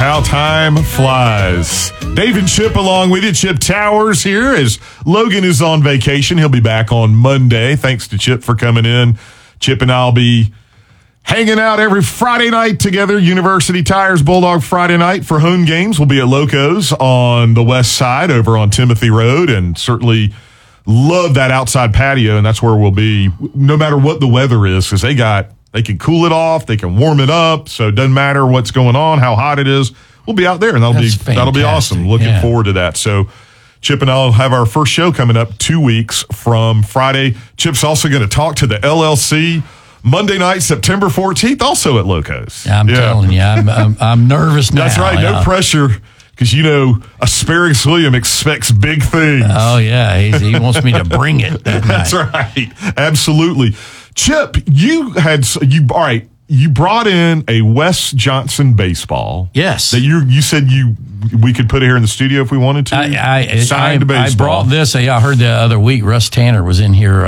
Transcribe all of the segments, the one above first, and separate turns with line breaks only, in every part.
how time flies. Dave and Chip along with you. Chip Towers here as Logan is on vacation. He'll be back on Monday. Thanks to Chip for coming in. Chip and I'll be hanging out every Friday night together. University Tires Bulldog Friday night for home games. We'll be at Locos on the west side over on Timothy Road, and certainly love that outside patio, and that's where we'll be no matter what the weather is, because they can cool it off, they can warm it up, so it doesn't matter what's going on, how hot it is. We'll be out there, and that'll be awesome. Looking forward to that. So Chip and I'll have our first show coming up 2 weeks from Friday. Chip's also going to talk to the LLC Monday night, September 14th, also at Locos.
I'm telling you, I'm nervous now.
That's right, no pressure, because Asparagus William expects big things.
Oh, yeah, he wants me to bring it that
That's
night.
right, absolutely. Chip, you brought in a Wes Johnson baseball.
Yes.
That you said we could put it here in the studio if we wanted to. Signed baseball.
I brought this. I heard the other week Russ Tanner was in here.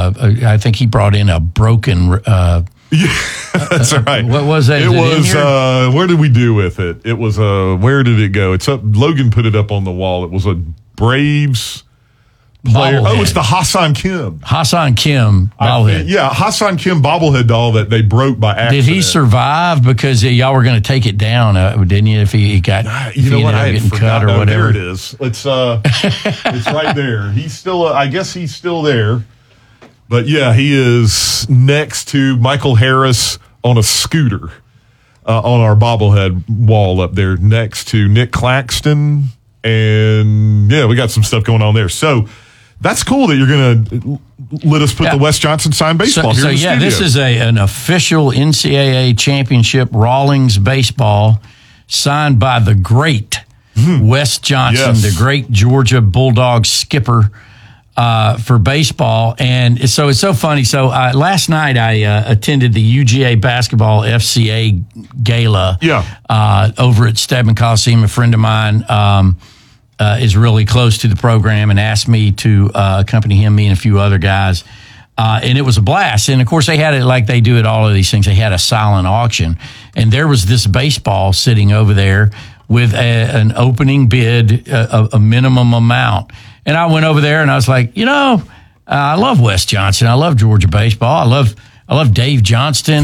I think he brought in a broken.
Yeah, that's right.
What was that?
It was. Where did we do with it? It was. Where did it go? It's up. Logan put it up on the wall. It was a Braves player.
Bobblehead.
Oh, it's the Hassan Kim.
Hassan Kim bobblehead.
Hassan Kim bobblehead doll that they broke by accident.
Did he survive? Because y'all were going to take it down, didn't you? If he got,
I had
getting cut or whatever.
There it is. It's it's right there. He's still. I guess he's still there. But yeah, he is next to Michael Harris on a scooter on our bobblehead wall up there, next to Nick Claxton, and we got some stuff going on there. So. That's cool that you're going to let us put the Wes Johnson signed baseball here in the studio.
This is an official NCAA championship Rawlings baseball signed by the great Wes Johnson, the great Georgia Bulldog skipper for baseball. And so it's so funny. So last night I attended the UGA Basketball FCA Gala over at Stedman Coliseum. A friend of mine is really close to the program and asked me to accompany him, me and a few other guys. And it was a blast. And, of course, they had it like they do at all of these things. They had a silent auction. And there was this baseball sitting over there with an opening bid, a minimum amount. And I went over there and I was like, I love Wes Johnson. I love Georgia baseball. I love Dave Johnston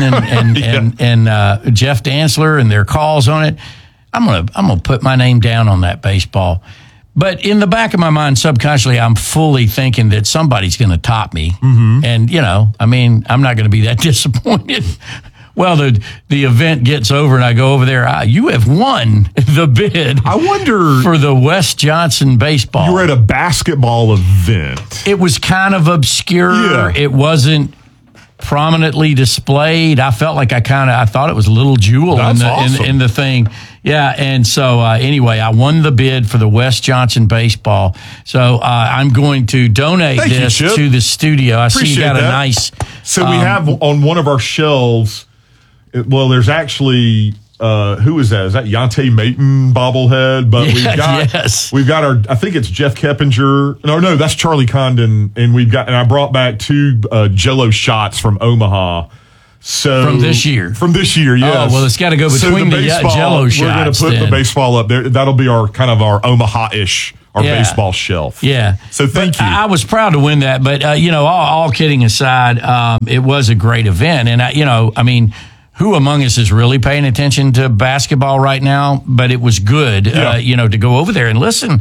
and Jeff Dantzler and their calls on it. I'm gonna put my name down on that baseball. But in the back of my mind, subconsciously, I'm fully thinking that somebody's going to top me. Mm-hmm. And, I'm not going to be that disappointed. Well, the event gets over and I go over there. You have won the bid.
I wonder.
For the Wes Johnson baseball.
You were at a basketball event.
It was kind of obscure. Yeah. It wasn't prominently displayed. I felt like I thought it was a little jewel in the thing. Yeah, and so anyway, I won the bid for the Wes Johnson baseball. So I'm going to donate this to the studio. I see you got a nice.
So we have on one of our shelves. There's actually who is that? Is that Yante Mayton bobblehead? But we've got our. I think it's Jeff Keppinger. No, that's Charlie Condon, and I brought back 2 Jello shots from Omaha. So
from this year,
yes.
Oh, well, it's got to go between the Jello shots.
We're going to put the baseball up there. That'll be our kind of our Omaha-ish, baseball shelf.
Yeah.
So thank you.
I was proud to win that, but all kidding aside, it was a great event, and who among us is really paying attention to basketball right now? But it was good, to go over there and listen.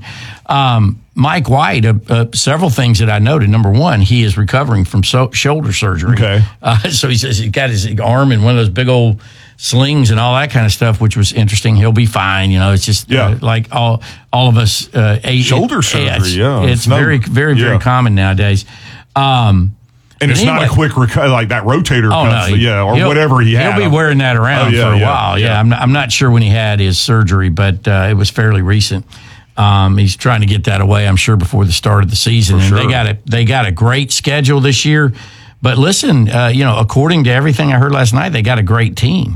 Mike White, several things that I noted. Number one, he is recovering from shoulder surgery.
Okay.
So he says he's got his arm in one of those big old slings and all that kind of stuff, which was interesting. He'll be fine. It's just like all of us.
Shoulder surgery,
It's very, very, very common nowadays.
And it's not a quick like that rotator cuff, whatever he had.
He'll be wearing that around for a while. Yeah. I'm not sure when he had his surgery, but it was fairly recent. He's trying to get that away, I'm sure, before the start of the season. They got a great schedule this year. But listen, according to everything I heard last night, they got a great team.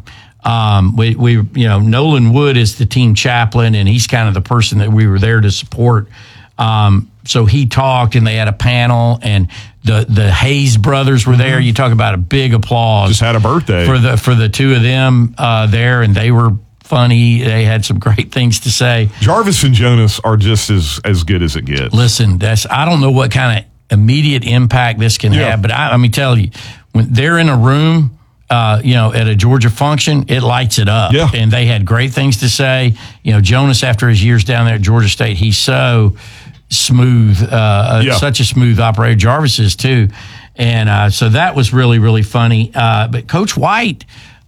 Nolan Wood is the team chaplain, and he's kind of the person that we were there to support. So he talked, and they had a panel, and the Hayes brothers were there. You talk about a big applause.
Just had a birthday
for the 2 of them there, and they were funny. They had some great things to say.
Jarvis and Jonas are just as good as it gets.
Listen, I don't know what kind of immediate impact this can have, but let me tell you, when they're in a room, at a Georgia function, it lights it up.
Yeah.
And they had great things to say. Jonas, after his years down there at Georgia State, he's so smooth, such a smooth operator. Jarvis is too. And so that was really, really funny. But Coach White,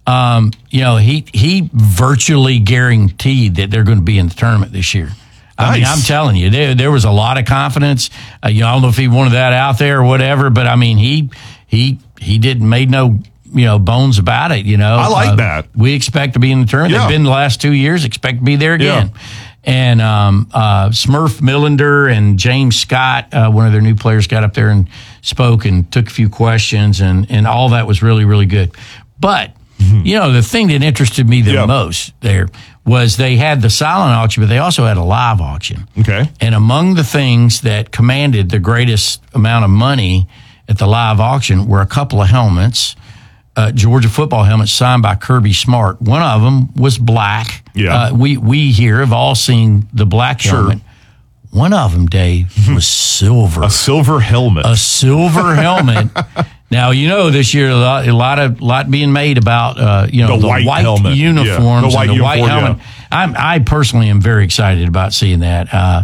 he virtually guaranteed that they're going to be in the tournament this year. I mean, I'm telling you, there was a lot of confidence. I don't know if he wanted that out there or whatever, but I mean, he didn't made no bones about it.
I like that.
We expect to be in the tournament.
Yeah.
They've been the last 2 years. Expect to be there again. Yeah. And Smurf Millender and James Scott, one of their new players, got up there and spoke and took a few questions, and all that was really, really good. But the thing that interested me the most there was they had the silent auction, but they also had a live auction.
Okay.
And among the things that commanded the greatest amount of money at the live auction were a couple of helmets, Georgia football helmets signed by Kirby Smart. One of them was black.
Yeah.
We here have all seen the black helmet. One of them, Dave, was silver.
A silver helmet.
A silver helmet. Now, this year a lot being made about the white
helmet.
Uniforms and the white helmet. Yeah. I personally am very excited about seeing that.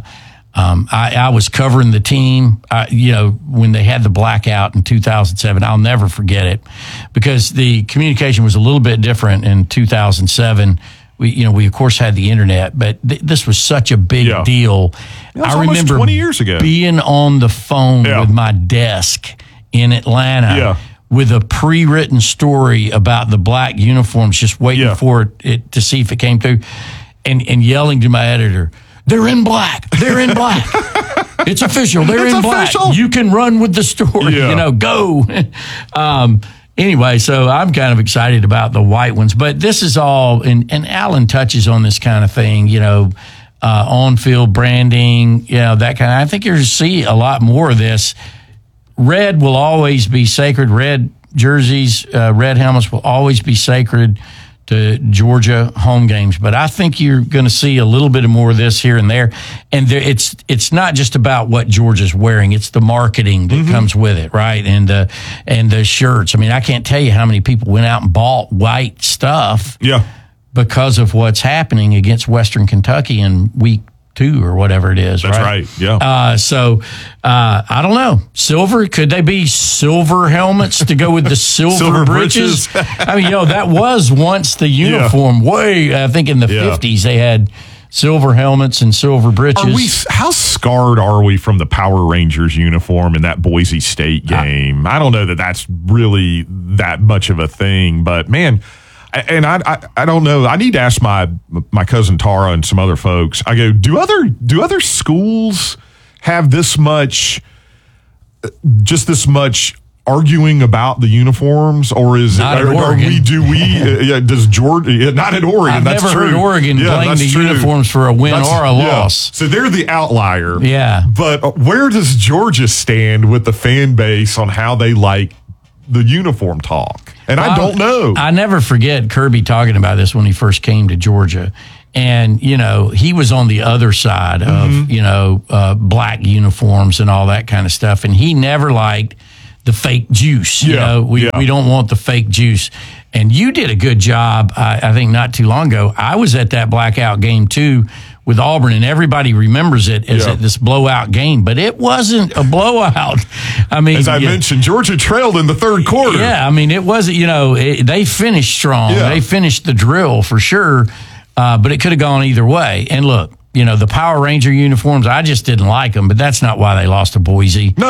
I was covering the team, when they had the blackout in 2007. I'll never forget it because the communication was a little bit different in 2007. We of course had the internet, but this was such a big deal.
I remember 20 years ago
being on the phone with my desk in Atlanta with a pre-written story about the black uniforms, just waiting for it to see if it came through, and yelling to my editor, "They're in black. They're in black. It's official. They're in black. You can run with the story. Go." Anyway, so I'm kind of excited about the white ones, but this is all, and Alan touches on this kind of thing, on-field branding, that kind of, I think you're going to see a lot more of this. Red will always be sacred. Red jerseys, red helmets will always be sacred to Georgia home games, but I think you're going to see a little bit more of this here and there. And it's not just about what Georgia's wearing; it's the marketing that comes with it, right? And the shirts. I mean, I can't tell you how many people went out and bought white stuff, because of what's happening against Western Kentucky in week 2 or whatever it is.
That's right. Yeah.
So I don't know. Silver? Could they be silver helmets to go with the silver breeches? I mean, that was once the uniform. I think in the 50s they had silver helmets and silver breeches.
How scarred are we from the Power Rangers uniform in that Boise State game? I don't know that that's really that much of a thing, but man. And I don't know. I need to ask my cousin Tara and some other folks. I go, do other schools have this much arguing about the uniforms, or is
not
it? Does Georgia? Not at Oregon.
I've never heard Oregon blame the uniforms for a win or a loss.
So they're the outlier.
Yeah.
But where does Georgia stand with the fan base on how they like the uniform talk? And I don't know.
I never forget Kirby talking about this when he first came to Georgia. And, he was on the other side of, black uniforms and all that kind of stuff. And he never liked the fake juice. We don't want the fake juice. And you did a good job, I think, not too long ago. I was at that blackout game, too, with Auburn, and everybody remembers it as this blowout game, but it wasn't a blowout. I mean,
as I mentioned, Georgia trailed in the third quarter.
Yeah, I mean, it wasn't. They finished strong. Yeah. They finished the drill for sure, but it could have gone either way. And look, the Power Ranger uniforms, I just didn't like them, but that's not why they lost to Boise.
No.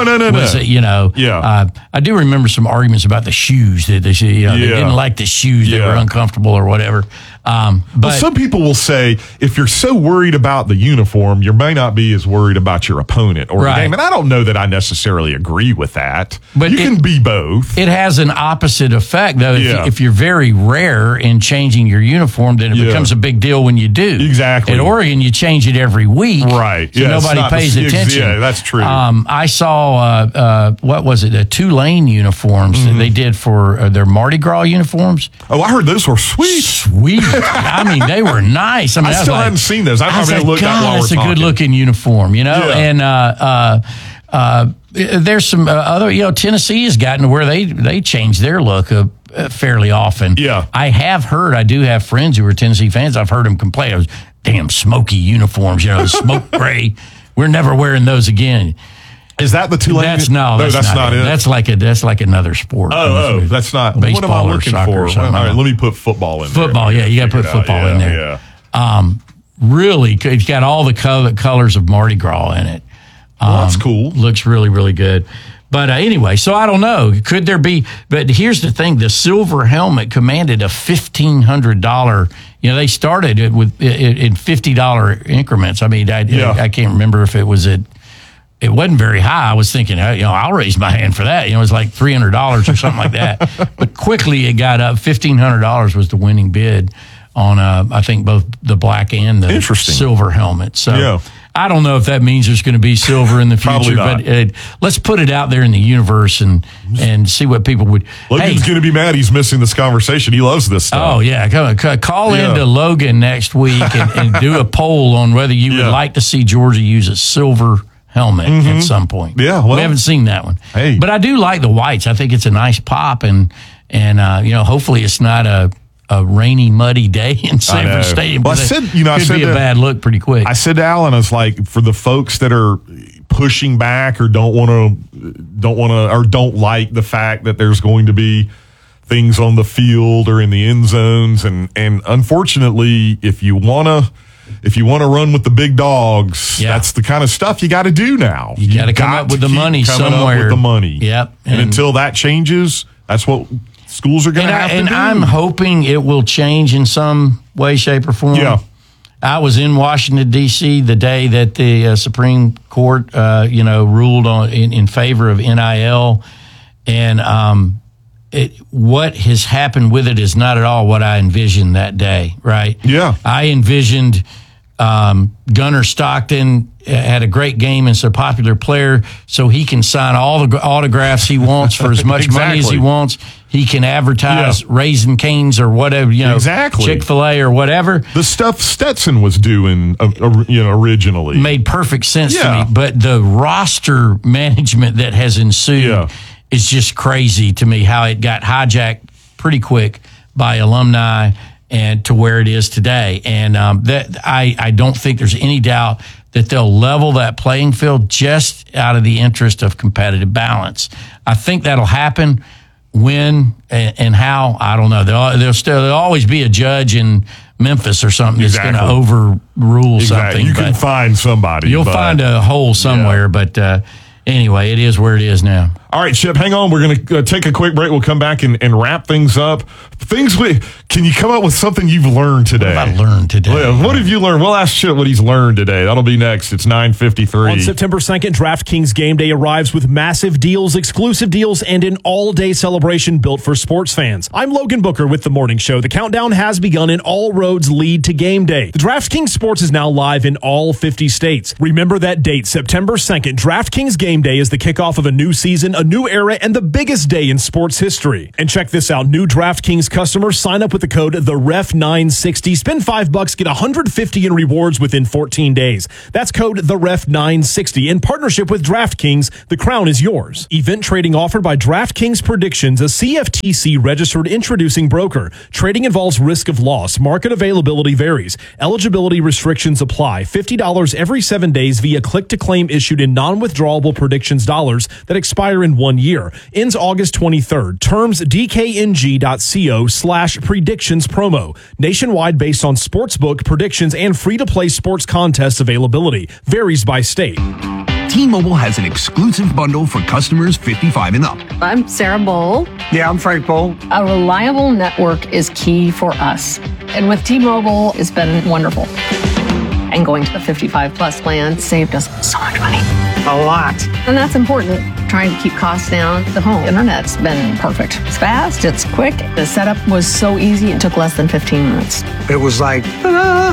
I do remember some arguments about the shoes that they didn't like the shoes; they were uncomfortable or whatever. But
some people will say, if you're so worried about the uniform, you may not be as worried about your opponent or the game. And I don't know that I necessarily agree with that. But you can be both.
It has an opposite effect, though. If you're very rare in changing your uniform, then it becomes a big deal when you do.
Exactly.
At Oregon, you change it every week.
Right.
So nobody pays attention.
Yeah, that's true.
I saw, what was it, the Tulane uniforms that they did for their Mardi Gras uniforms.
Oh, I heard those were sweet.
Sweet. I mean, they were nice. I mean,
I still hadn't seen those. I probably looked at while we're
that's a
talking.
good looking uniform, you know.
Yeah.
And there's some other, you know, Tennessee has gotten to where they change their look fairly often.
Yeah.
I do have friends who are Tennessee fans. I've heard them complain. Those damn smoky uniforms, you know, the smoke gray. We're never wearing those again.
Is that the Tulane?
That's not it. That's like another sport.
Oh, that's not.
Baseball
what am I looking
or soccer
for?
or something.
All right, let me put football in there.
Football, yeah, you got to put football in there.
Yeah.
Really, it's got all the colors of Mardi Gras in it.
That's cool.
Looks really, really good. But anyway, so I don't know. Could there be? But here's the thing: the silver helmet commanded a $1,500. You know, they started it with in $50 increments. I mean, I can't remember if it was at. It wasn't very high. I was thinking, you know, I'll raise my hand for that. You know, it was like $300 or something like that. But quickly it got up. $1,500 was the winning bid on, I think, both the black and the silver helmet. So I don't know if that means there's going to be silver in the future. But let's put it out there in the universe and see what people would.
Logan's going to be mad he's missing this conversation. He loves this stuff.
Oh, yeah. Call into Logan next week and do a poll on whether you would like to see Georgia use a silver helmet at some point.
Yeah, well,
we haven't seen that one.
Hey,
but I do like the whites. I think it's a nice pop, and you know, hopefully it's not a rainy, muddy day in Sanford Stadium.
Well, I said
be a bad look pretty quick.
I said to Alan, I was like, for the folks that are pushing back or don't like the fact that there's going to be things on the field or in the end zones, and unfortunately, if you want to run with the big dogs, that's the kind of stuff you got to do now.
You got to come up with the money somewhere.
With the money.
Yep.
And until that changes, that's what schools are going to have to do.
And I'm hoping it will change in some way, shape, or form.
Yeah.
I was in Washington, D.C. the day that the Supreme Court, ruled in favor of NIL, and what has happened with it is not at all what I envisioned that day, right?
Yeah.
I envisioned Gunnar Stockton had a great game and is a popular player, so he can sign all the autographs he wants for as much money as he wants. He can advertise Raising Cane's or whatever, Chick-fil-A or whatever.
The stuff Stetson was doing, originally
made perfect sense to me. But the roster management that has ensued is just crazy to me. How it got hijacked pretty quick by alumni and to where it is today. And that I don't think there's any doubt that they'll level that playing field just out of the interest of competitive balance. I think that'll happen. When and how, I don't know. There'll always be a judge in Memphis or something that's going to overrule something.
You can find somebody.
You'll find a hole somewhere, but anyway, it is where it is now.
All right, Chip, hang on. We're going to take a quick break. We'll come back and wrap things up. Can you come up with something you've learned today?
What have I learned today?
What have you learned? We'll ask Chip what he's learned today. That'll be next. It's 9:53.
On September 2nd, DraftKings Game Day arrives with massive deals, exclusive deals, and an all-day celebration built for sports fans. I'm Logan Booker with The Morning Show. The countdown has begun and all roads lead to Game Day. The DraftKings Sports is now live in all 50 states. Remember that date, September 2nd. DraftKings Game Day is the kickoff of a new season, a new era, and the biggest day in sports history. And check this out. New DraftKings customers sign up with the code TheRef960. Spend $5, get $150 in rewards within 14 days. That's code TheRef960. In partnership with DraftKings, the crown is yours. Event trading offered by DraftKings Predictions, a CFTC registered introducing broker. Trading involves risk of loss. Market availability varies. Eligibility restrictions apply. $50 every 7 days via click-to-claim issued in non-withdrawable predictions dollars that expire in 1 year. Ends August 23rd. Terms dkng.co/predictions promo. Nationwide based on sportsbook predictions and free-to-play sports contest availability. Varies by state.
T-Mobile has an exclusive bundle for customers 55 and up.
I'm Sarah Bowl.
Yeah, I'm Frank Bowl.
A reliable network is key for us. And with T-Mobile, it's been wonderful. And going to the 55 plus plan saved us so much money.
A lot.
And that's important. Trying to keep costs down. The home internet's been perfect. It's fast, it's quick. The setup was so easy, it took less than 15 minutes.
It was like, ta-da!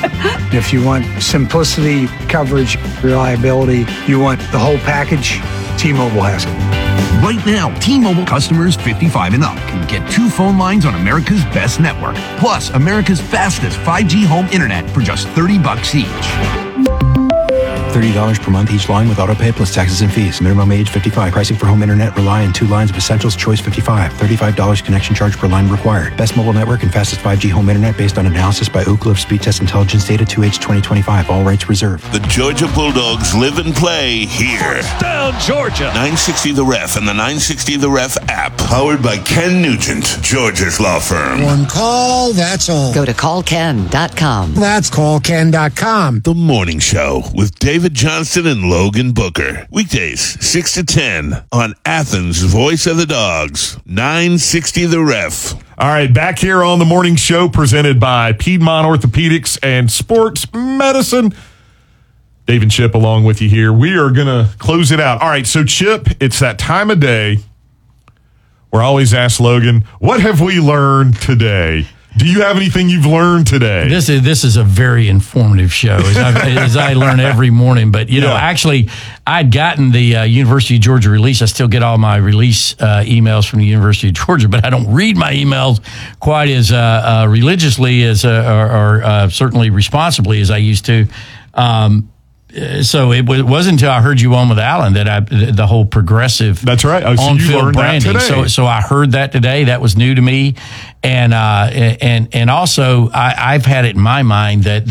If you want simplicity, coverage, reliability, you want the whole package, T-Mobile has it.
Right now, T-Mobile customers 55 and up can get 2 phone lines on America's best network, plus America's fastest 5G home internet for just $30 each.
$30 per month each line with autopay plus taxes and fees. Minimum age 55. Pricing for home internet rely on 2 lines of Essentials Choice 55. $35 connection charge per line required. Best mobile network and fastest 5G home internet based on analysis by Ookla of Speed Test Intelligence data 2H 2025. All rights reserved.
The Georgia Bulldogs live and play here.
Down Georgia.
960 The Ref and the 960 The Ref app. Powered by Ken Nugent, Georgia's law firm.
One call, that's all.
Go to callken.com.
That's callken.com.
The Morning Show with David Johnston and Logan Booker. Weekdays, 6 to 10 on Athens' Voice of the Dogs. 960 The Ref.
All right, back here on the morning show presented by Piedmont Orthopedics and Sports Medicine. Dave and Chip along with you here. We are going to close it out. All right, so Chip, it's that time of day where I always ask Logan, what have we learned today? Do you have anything you've learned today?
This is a very informative show, as I learn every morning. But, you know, actually, I'd gotten the University of Georgia release. I still get all my release emails from the University of Georgia, but I don't read my emails quite as religiously as or certainly responsibly as I used to. So it wasn't until I heard you on with Alan that the whole progressive
that's right
on-field branding. So I heard that today. That was new to me, and also I've had it in my mind that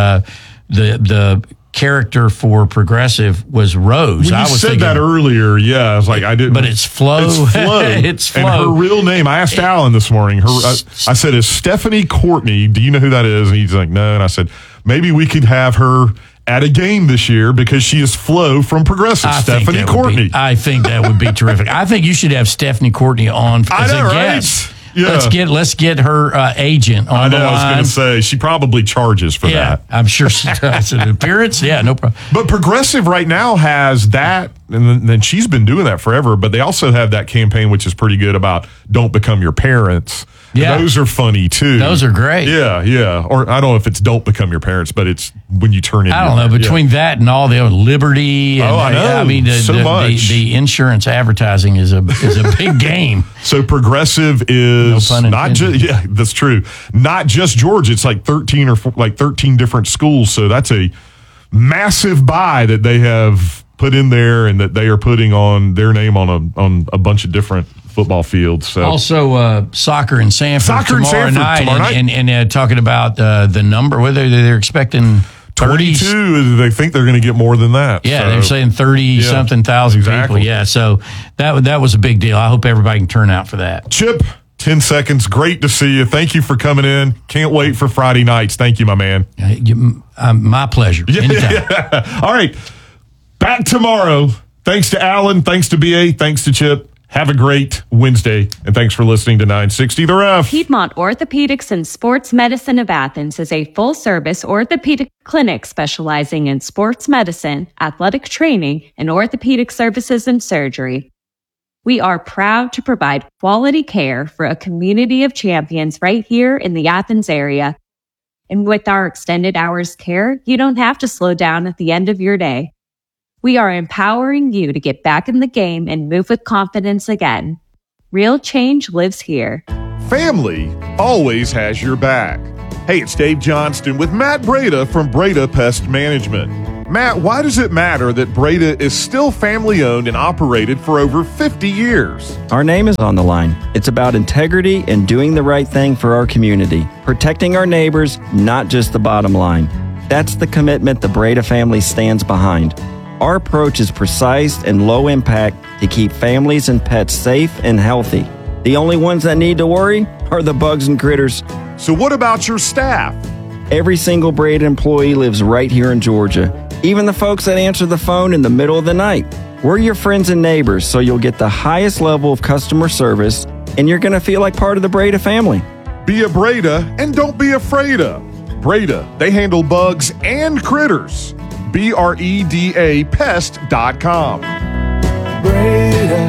the character for progressive was Rose.
When you said that earlier, I was like, I didn't.
But it's Flo.
It's Flo. And her real name, I asked Alan this morning. I said, is Stephanie Courtney, do you know who that is? And he's like, no. And I said, maybe we could have her at a game this year because she is Flo from Progressive. Stephanie Courtney.
I think that would be terrific. I think you should have Stephanie Courtney on as a guest.
Right? Yeah.
Let's get her agent on the line.
I was going to say she probably charges for that.
I'm sure she does. An appearance, no problem.
But Progressive right now has that, and then she's been doing that forever. But they also have that campaign, which is pretty good, about don't become your parents. Yeah, those are funny too.
Those are great.
Yeah. Or I don't know if it's don't become your parents, but it's when you turn in.
I don't know. Between that and all the other Liberty, and,
I know. I mean,
the insurance advertising is a big game.
So Progressive is not just that's true. Not just Georgia. It's like 13 different schools. So that's a massive buy that they have put in there, and that they are putting on their name on a bunch of different football fields. So
also soccer in Sanford tomorrow night. And talking about the number, whether they're expecting
22. They think they're going to get more than that.
Yeah, they're saying 30-something thousand people. Yeah, so that was a big deal. I hope everybody can turn out for that.
Chip, 10 seconds. Great to see you. Thank you for coming in. Can't wait for Friday nights. Thank you, my man.
My pleasure. Anytime.
All right. Back tomorrow. Thanks to Alan. Thanks to BA. Thanks to Chip. Have a great Wednesday, and thanks for listening to 960 The Ref.
Piedmont Orthopedics and Sports Medicine of Athens is a full-service orthopedic clinic specializing in sports medicine, athletic training, and orthopedic services and surgery. We are proud to provide quality care for a community of champions right here in the Athens area. And with our extended hours care, you don't have to slow down at the end of your day. We are empowering you to get back in the game and move with confidence again. Real change lives here.
Family always has your back. Hey, it's Dave Johnston with Matt Breda from Breda Pest Management. Matt, why does it matter that Breda is still family-owned and operated for over 50 years?
Our name is on the line. It's about integrity and doing the right thing for our community, protecting our neighbors, not just the bottom line. That's the commitment the Breda family stands behind. Our approach is precise and low impact to keep families and pets safe and healthy. The only ones that need to worry are the bugs and critters.
So what about your staff?
Every single Breda employee lives right here in Georgia, even the folks that answer the phone in the middle of the night. We're your friends and neighbors, so you'll get the highest level of customer service, and you're going to feel like part of the Breda family.
Be a Breda and don't be afraid of. Breda, they handle bugs and critters. BREDA pest.com.
Breda,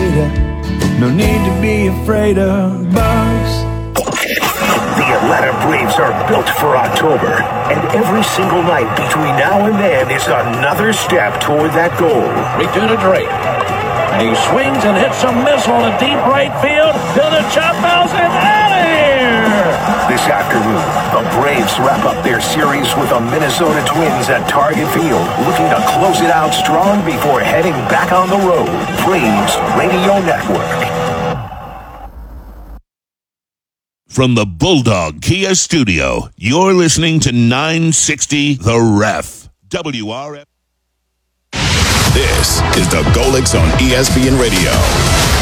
no need to be afraid of bugs.
Be a letter
Braves are built for October, and every single night between now and then is another step toward that goal.
3-2 to Drake. And he swings and hits a missile to deep right field. To the chop mouse and out of here!
This afternoon, the Braves wrap up their series with the Minnesota Twins at Target Field, looking to close it out strong before heading back on the road. Braves Radio Network.
From the Bulldog Kia Studio, you're listening to 960 The Ref. WRF.
This is the Golix on ESPN Radio.